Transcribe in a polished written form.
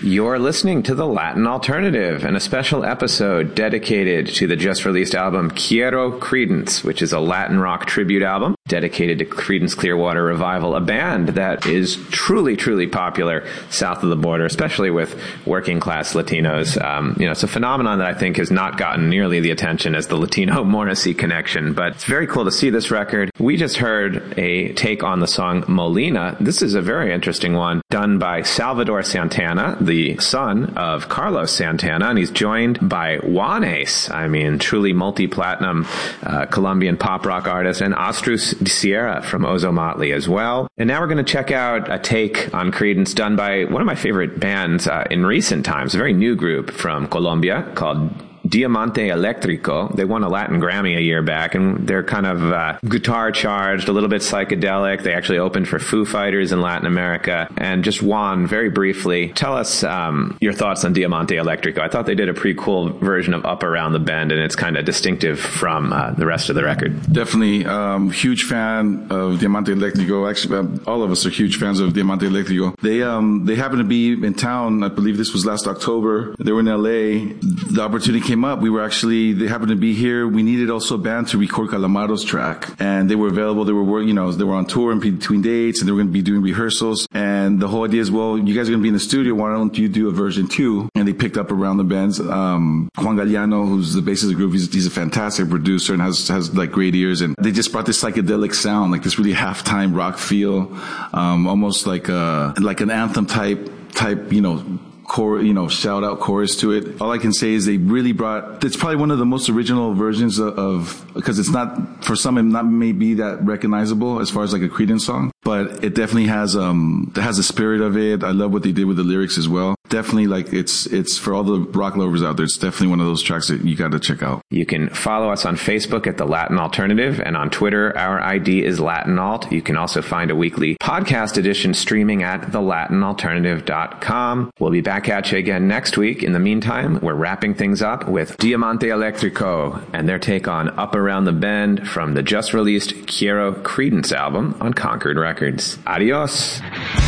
You're listening to The Latin Alternative and a special episode dedicated to the just-released album Quiero Creedence, which is a Latin rock tribute album dedicated to Creedence Clearwater Revival, a band that is truly, truly popular south of the border, especially with working-class Latinos. It's a phenomenon that I think has not gotten nearly the attention as the Latino-Morrissey connection, but it's very cool to see this record. We just heard a take on the song Molina. This is a very interesting one done by Salvador Santana, the son of Carlos Santana, and he's joined by Juanes, truly multi-platinum Colombian pop rock artist, and Astrus Sierra from Ozomatli as well. And now we're going to check out a take on Creedence done by one of my favorite bands in recent times, a very new group from Colombia called Diamante Electrico. They won a Latin Grammy a year back, and they're kind of guitar charged, a little bit psychedelic. They actually opened for Foo Fighters in Latin America. And just Juan, very briefly, tell us your thoughts on Diamante Electrico. I thought they did a pretty cool version of Up Around the Bend, and it's kind of distinctive from the rest of the record. Definitely huge fan of Diamante Electrico. Actually, all of us are huge fans of Diamante Electrico. They happened to be in town. I believe this was last October. They were in LA. The opportunity came up. They happened to be here. We needed also a band to record Calamaro's track, and they were available. They were on tour in between dates, and they were going to be doing rehearsals. And the whole idea is, well, you guys are going to be in the studio. Why don't you do a version 2? And they picked up Around the Bends. Juan Galliano, who's the bassist of the group, he's a fantastic producer and has like great ears. And they just brought this psychedelic sound, like this really halftime rock feel, almost like an anthem type, shout out chorus to it. All I can say is they really it's probably one of the most original versions because it's not, for some, it not may be that recognizable as far as like a Creedence song, but it definitely has the spirit of it. I love what they did with the lyrics as well. Definitely, like, it's for all the rock lovers out there, it's definitely one of those tracks that you got to check out. You can follow us on Facebook at The Latin Alternative, and on Twitter, our ID is Latin Alt. You can also find a weekly podcast edition streaming at thelatinalternative.com. We'll be back at you again next week. In the meantime, we're wrapping things up with Diamante Electrico and their take on Up Around the Bend from the just-released Quiero Creedence album on Concord Records. Adios!